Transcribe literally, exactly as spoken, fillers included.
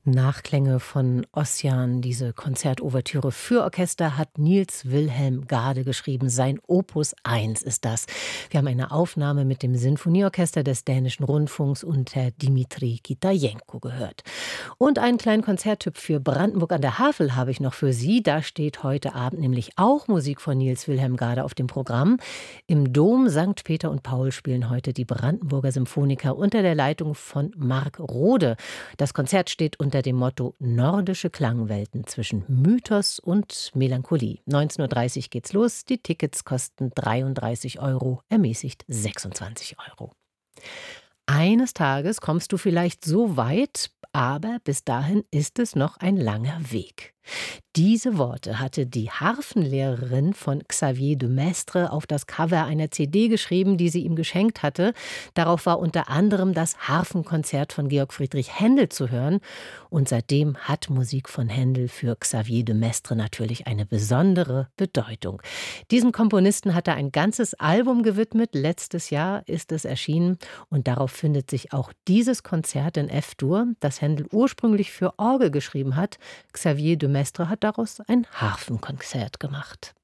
Nachklänge von Ossian, diese Konzertouvertüre für Orchester, hat Niels Wilhelm Gade geschrieben. Sein Opus eins ist das. Wir haben eine Aufnahme mit dem Sinfonieorchester des Dänischen Rundfunks unter Dimitri Kitajenko gehört. Und einen kleinen Konzerttipp für Brandenburg an der Havel habe ich noch für Sie. Da steht heute Abend nämlich auch Musik von Niels Wilhelm Gade auf dem Programm. Im Dom Sankt Peter und Paul spielen heute die Brandenburger Symphoniker unter der Leitung von Marc Rode. Das Konzert steht unter unter dem Motto Nordische Klangwelten zwischen Mythos und Melancholie. neunzehn Uhr dreißig geht's los. Die Tickets kosten dreiunddreißig Euro, ermäßigt sechsundzwanzig Euro. Eines Tages kommst du vielleicht so weit, aber bis dahin ist es noch ein langer Weg. Diese Worte hatte die Harfenlehrerin von Xavier de Maistre auf das Cover einer C D geschrieben, die sie ihm geschenkt hatte. Darauf war unter anderem das Harfenkonzert von Georg Friedrich Händel zu hören. Und seitdem hat Musik von Händel für Xavier de Maistre natürlich eine besondere Bedeutung. Diesem Komponisten hat er ein ganzes Album gewidmet. Letztes Jahr ist es erschienen. Und darauf findet sich auch dieses Konzert in F-Dur, das Händel ursprünglich für Orgel geschrieben hat. Xavier de Maistre hat daraus ein Harfenkonzert gemacht.